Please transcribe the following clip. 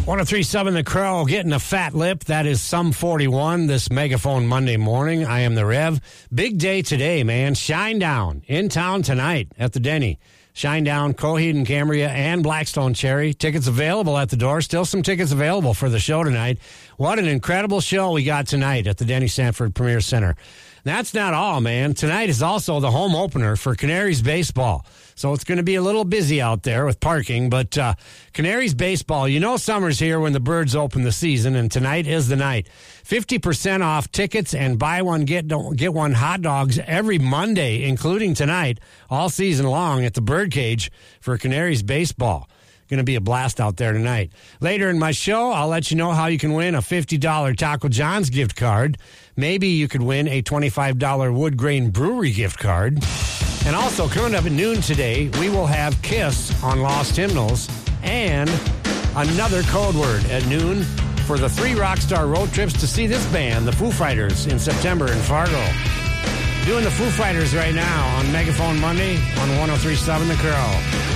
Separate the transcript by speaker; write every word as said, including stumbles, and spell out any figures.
Speaker 1: one oh three point seven The Crow, getting a fat lip. That is Sum forty-one this Megaphone Monday morning. I am the Rev. Big day today, man. Shinedown in town tonight at the Denny. Shinedown, Coheed and Cambria, and Blackstone Cherry. Tickets available at the door. Still some tickets available for the show tonight. What an incredible show we got tonight at the Denny Sanford Premier Center. That's not all, man. Tonight is also the home opener for Canaries baseball. So it's going to be a little busy out there with parking, but uh, Canaries baseball, you know summer's here when the Birds open the season, and tonight is the night. fifty percent off tickets and buy one, get get one hot dogs every Monday, including tonight, all season long at the Birdcage for Canaries baseball. Going to be a blast out there tonight. Later in my show, I'll let you know how you can win a fifty dollars Taco John's gift card. Maybe you could win a twenty-five dollars Wood Grain Brewery gift card. And also, coming up at noon today, we will have Kiss on Lost Hymnals and another code word at noon for the three Rockstar road trips to see this band, the Foo Fighters, in September in Fargo. Doing the Foo Fighters right now on Megaphone Monday on one oh three point seven The Crow.